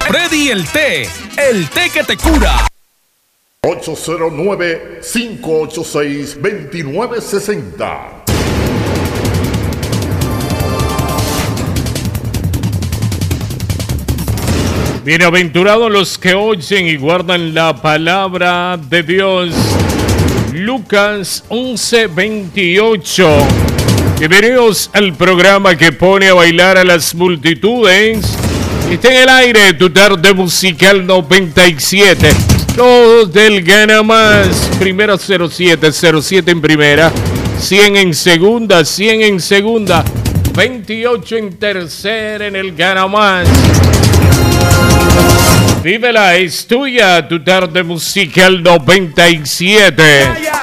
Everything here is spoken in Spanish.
Freddy el té que te cura. 809-586-2960. Bienaventurados los que oyen y guardan la palabra de Dios. Lucas 11:28. Bienvenidos al programa que pone a bailar a las multitudes. Está en el aire tu tarde musical 97. Todos del Gana Más. Primero 07 en primera, 100 en segunda, 100 en segunda, 28 en tercera en el Gana Más. Vívela, es tuya tu tarde musical 97.